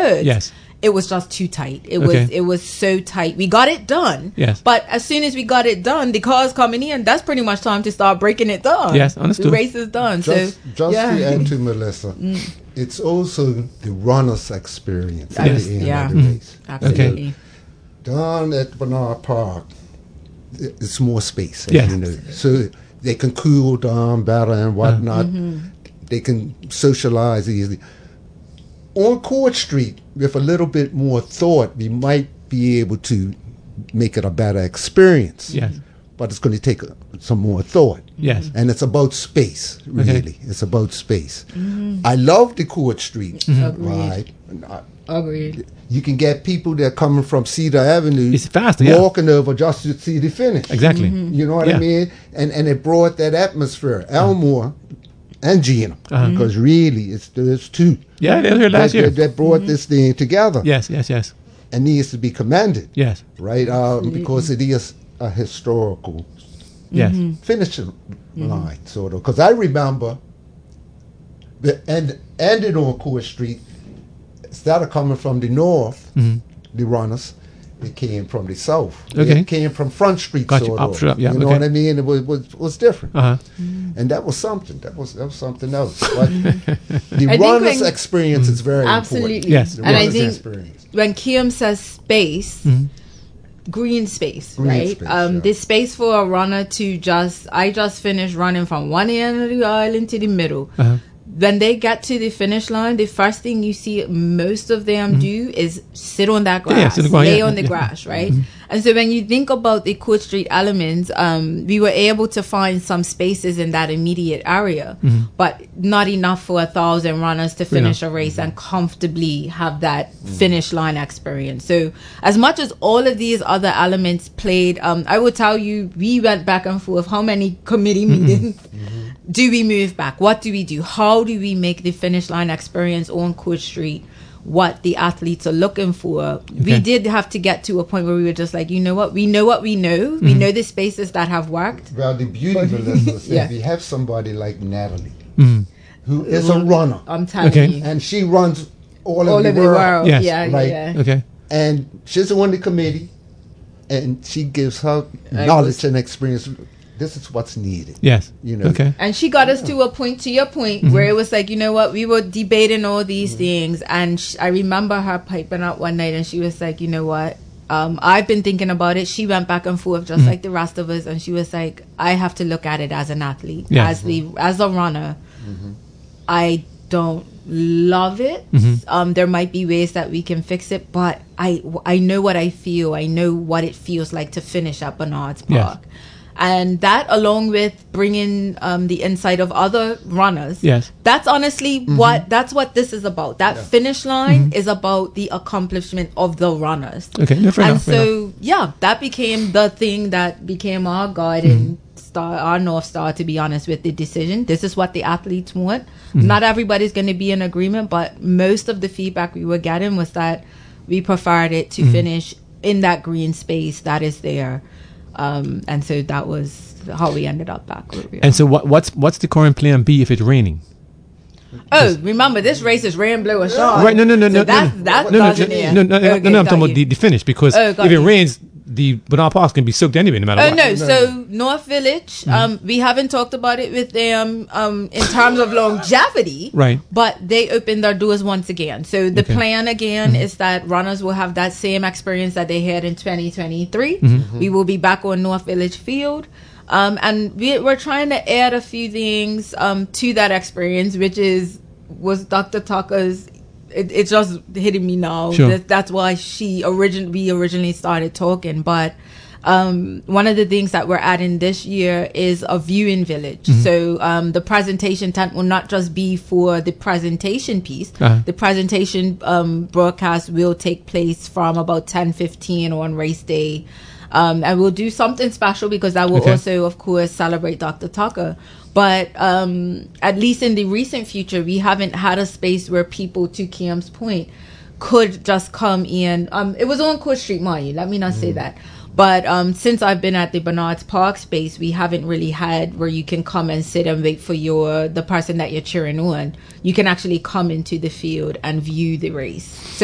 2/3. Yes. It was just too tight. It Okay. was so tight. We got it done. Yes. But as soon as we got it done, the cars coming in, that's pretty much time to start breaking it down. Yes, understood. The race is done. Just so to add to Melissa, it's also the runner's experience at the end of the race. Absolutely. Down at Bernard Park, it's more space, as Yes. you know. So they can cool down better and whatnot. They can socialize easily. On Court Street, with a little bit more thought, we might be able to make it a better experience. Yes. But it's going to take some more thought. Yes. And it's about space, really. It's about space. I love the Court Street ride. Agreed. You can get people that are coming from Cedar Avenue It's faster, yeah. walking over just to see the finish. Exactly. You know what Yeah. I mean? And it brought that atmosphere. Elmore and Gina, because really there's two. Yeah, they were here last year. That brought this thing together. Yes, yes, yes. And needs to be commended. Yes. Right? Because it is a historical Yes. finishing line, sort of. Because I remember ended on Court Street, instead of coming from the north, the runners, it came from the south. Okay. It came from Front Street, Got you. sort Up, of. straight up, yeah, You know okay. what I mean? It was different. Uh-huh. And that was something. That was something else. But the think runner's when- experience is very Absolutely. important. Yes. The And I runner's think experience. when Kim says space, green space, Green right? space, yeah. There's space for a runner to I just finished running from one end of the island to the middle. Uh-huh. When they get to the finish line, the first thing you see most of them do is sit on that grass, sit on the ground, lay yeah, on the yeah. grass, right? And so when you think about the Court Street elements, we were able to find some spaces in that immediate area, but not enough for 1,000 runners to finish a race and comfortably have that finish line experience. So as much as all of these other elements played, I will tell you, we went back and forth. How many committee meetings? Do we move back? What do we do? How do we make the finish line experience on Court Street what the athletes are looking for? We did have to get to a point where we were just like, you know what? We know what we know. We know the spaces that have worked. Well, the beauty of this is Yeah. that we have somebody like Natalie, who is a runner. I'm telling Okay. you. And she runs all All of of the the world. world. Yes. Yeah, Right. yeah. Okay. And she's on the committee, and she gives her knowledge and experience. This is what's needed. Yes. You know. Okay. And she got us to a point, to your point, where it was like, you know what, we were debating all these things. And I remember her piping up one night and she was like, you know what, I've been thinking about it. She went back and forth just like the rest of us. And she was like, I have to look at it as an athlete, Yeah. as a runner. I don't love it. There might be ways that we can fix it, but I know what I feel. I know what it feels like to finish at Bernard's Park. Yes. And that, along with bringing the insight of other runners, Yes. that's honestly that's what this is about. That finish line is about the accomplishment of the runners. Okay. No, fair And enough, fair enough. so, that became the thing that became our guiding star, our North Star, to be honest, with the decision. This is what the athletes want. Not everybody's going to be in agreement, but most of the feedback we were getting was that we preferred it to finish in that green space that is there. And so that was how we ended up back where we are. And so what's the current plan B if it's raining? Oh, remember, this race is rain, blow, or shine. Right, no, So that's doesn't no, it? no, I'm Okay, talking got about you. the finish, because Oh, if got it you. rains, the Bernard Park's can be soaked anyway, no matter Oh what. no! So North Village, we haven't talked about it with them in terms of longevity, Right. But they opened their doors once again. So the Okay. plan again is that runners will have that same experience that they had in 2023. We will be back on North Village Field, and we're trying to add a few things to that experience, which was Dr. Tucker's. It's just hitting me now. Sure. That's why we originally started talking. But one of the things that we're adding this year is a viewing village. So the presentation tent will not just be for the presentation piece. The presentation broadcast will take place from about 10:15 on race day. And we'll do something special because that will also, of course, celebrate Dr. Tucker. But at least in the recent future, we haven't had a space where people, to Cam's point, could just come in. It was on Court Street, mind you. Let me not say that. But since I've been at the Bernard's Park space, we haven't really had where you can come and sit and wait for the person that you're cheering on. You can actually come into the field and view the race. So